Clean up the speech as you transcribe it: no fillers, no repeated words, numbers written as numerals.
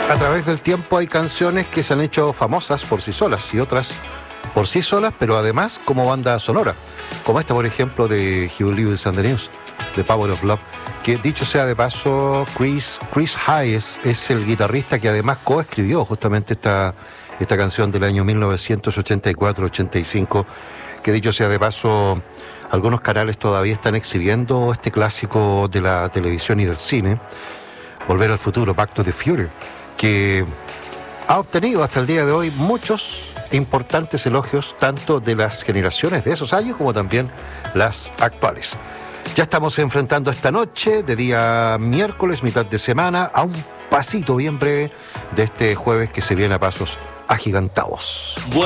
A través del tiempo hay canciones que se han hecho famosas por sí solas y otras por sí solas, pero además como banda sonora, como esta, por ejemplo, de Huey Lewis and the News, The Power of Love, que dicho sea de paso, Chris Hayes es el guitarrista que además coescribió justamente esta canción del año 1984-85, que dicho sea de paso, algunos canales todavía están exhibiendo este clásico de la televisión y del cine, Volver al Futuro, Back to the Future, que ha obtenido hasta el día de hoy muchos importantes elogios, tanto de las generaciones de esos años como también las actuales. Ya estamos enfrentando esta noche de día miércoles, mitad de semana, a un pasito bien breve de este jueves que se viene a pasos agigantados.